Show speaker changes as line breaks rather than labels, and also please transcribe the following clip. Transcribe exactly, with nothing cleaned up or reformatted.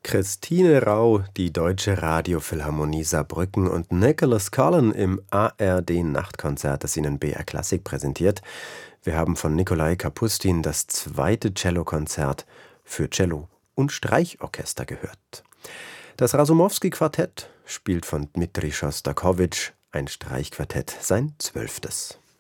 Christine Rau, die Deutsche Radiophilharmonie Saarbrücken und Nicholas Cullen im A R D-Nachtkonzert, das Ihnen B R Klassik präsentiert. Wir haben von Nikolai Kapustin das zweite Cellokonzert für Cello und Streichorchester gehört. Das Rasumowski-Quartett spielt von Dmitri Schostakowitsch, ein Streichquartett, sein zwölftes.